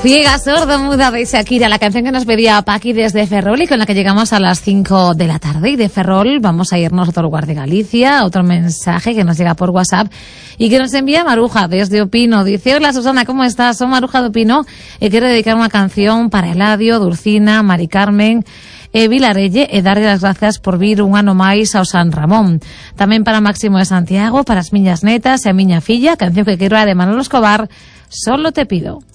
Ciega, sordo, muda de Shakira, la canción que nos pedía Paqui desde Ferrol y con la que llegamos a las 5 de la tarde. Y de Ferrol vamos a irnos a otro lugar de Galicia, otro mensaje que nos llega por WhatsApp y que nos envía Maruja desde Opino. Dice: hola Susana, ¿cómo estás? Soy Maruja de Opino y quiero dedicar una canción para Eladio, Dulcina, Mari Carmen, Vilarelle e darle las gracias por vir un ano máis ao San Ramón. Tamén para Máximo de Santiago, para as miñas netas e a miña filla, canción que quero é de Manolo Escobar, Solo te pido.